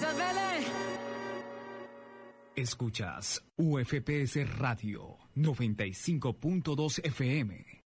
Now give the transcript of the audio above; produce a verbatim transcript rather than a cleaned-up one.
Gracias, Vele. Escuchas U F P S Radio noventa y cinco punto dos F M.